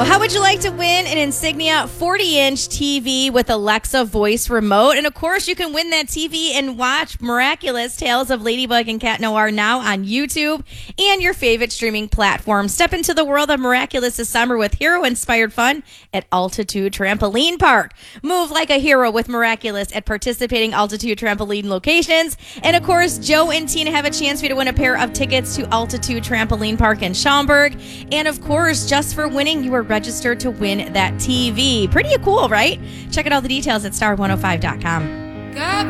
Well, how would you like to win an Insignia 40-inch TV with Alexa voice remote? And of course, you can win that TV and watch Miraculous Tales of Ladybug and Cat Noir now on YouTube and your favorite streaming platform. Step into the world of Miraculous this summer with hero-inspired fun at Altitude Trampoline Park. Move like a hero with Miraculous at participating Altitude Trampoline locations. And of course, Joe and Tina have a chance for you to win a pair of tickets to Altitude Trampoline Park in Schaumburg. And of course, just for winning, you are registered to win that TV. Pretty cool, right? Check out all the details at star105.com.